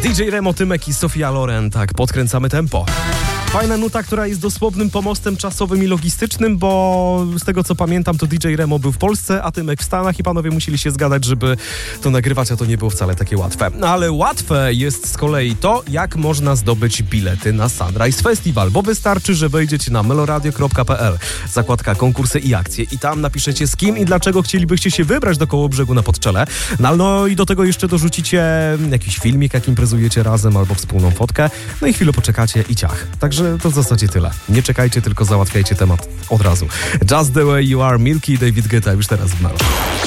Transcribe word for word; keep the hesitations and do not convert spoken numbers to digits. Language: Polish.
D J Remo, Tymek i Sofia Loren, tak, podkręcamy tempo. Fajna nuta, która jest dosłownym pomostem czasowym i logistycznym, bo z tego co pamiętam, to D J Remo był w Polsce, a Tymek w Stanach i panowie musieli się zgadać, żeby to nagrywać, a to nie było wcale takie łatwe. Ale łatwe jest z kolei to, jak można zdobyć bilety na Sunrise Festival, bo wystarczy, że wejdziecie na meloradio kropka p l, zakładka konkursy i akcje i tam napiszecie z kim i dlaczego chcielibyście się wybrać do Kołobrzegu na Podczele. No, no i do tego jeszcze dorzucicie jakiś filmik, jak imprezujecie razem albo wspólną fotkę, no i chwilę poczekacie i ciach. Także to w zasadzie tyle. Nie czekajcie, tylko załatwiajcie temat od razu. Just the way you are, Milky i David Guetta już teraz w Melo.